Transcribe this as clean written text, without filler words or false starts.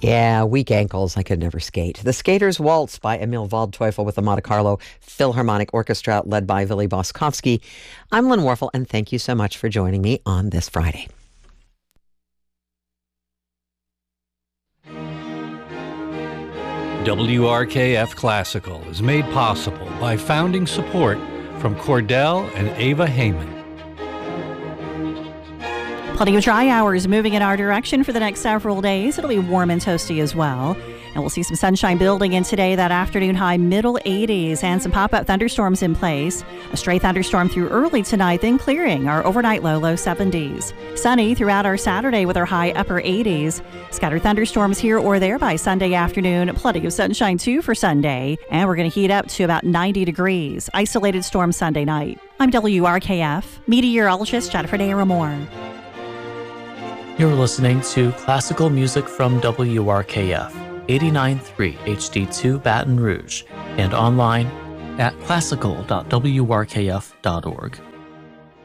Yeah, weak ankles. I could never skate. The Skater's Waltz by Emil Waldteufel with the Monte Carlo Philharmonic Orchestra led by Willy Boskovsky. I'm Lynn Warfel, and thank you so much for joining me on this Friday. WRKF Classical is made possible by founding support from Cordell and Ava Heyman. Plenty of dry hours moving in our direction for the next several days. It'll be warm and toasty as well. And we'll see some sunshine building in today, that afternoon high middle 80s, and some pop-up thunderstorms in place. A stray thunderstorm through early tonight, then clearing. Our overnight low 70s. Sunny throughout our Saturday with our high upper 80s. Scattered thunderstorms here or there by Sunday afternoon. Plenty of sunshine too for Sunday. And we're going to heat up to about 90 degrees. Isolated storm Sunday night. I'm WRKF meteorologist Jennifer Naramore. You're listening to classical music from WRKF 89.3 HD2 Baton Rouge and online at classical.wrkf.org.